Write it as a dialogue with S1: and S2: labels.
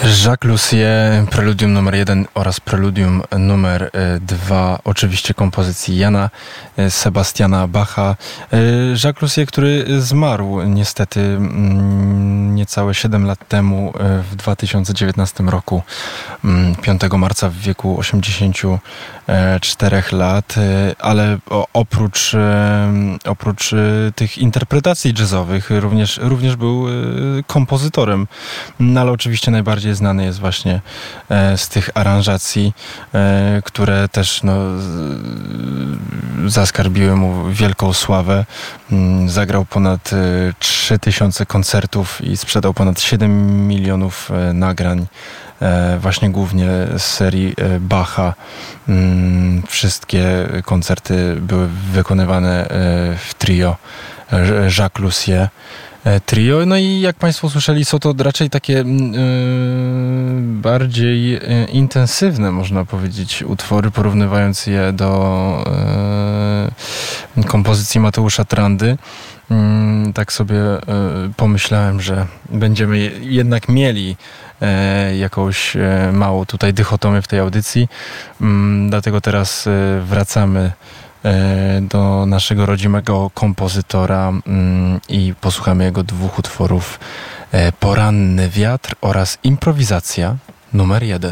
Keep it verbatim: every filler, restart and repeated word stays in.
S1: Jacques Lussier, preludium numer jeden oraz preludium numer dwa, oczywiście kompozycji Jana Sebastiana Bacha. Jacques Lussier, który zmarł niestety niecałe siedem lat temu, w dwa tysiące dziewiętnastym roku, piątego marca, w wieku osiemdziesięciu czterech lat, ale oprócz, oprócz tych interpretacji jazzowych również, również był kompozytorem, no ale oczywiście najbardziej znany jest właśnie z tych aranżacji, które też no, zaskarbiły mu wielką sławę. Zagrał ponad trzy tysiące koncertów i sprzedał ponad siedem milionów nagrań, właśnie głównie z serii Bacha. Wszystkie koncerty były wykonywane w trio Jacques Lussier Trio. No i jak Państwo słyszeli, są to raczej takie yy, bardziej yy, intensywne, można powiedzieć, utwory, porównywając je do yy, kompozycji Mateusza Trandy. Yy, tak sobie yy, pomyślałem, że będziemy jednak mieli yy, jakąś yy, małą tutaj dychotomię w tej audycji. Yy, dlatego teraz yy, wracamy do naszego rodzimego kompozytora i posłuchamy jego dwóch utworów: Poranny wiatr oraz Improwizacja numer jeden.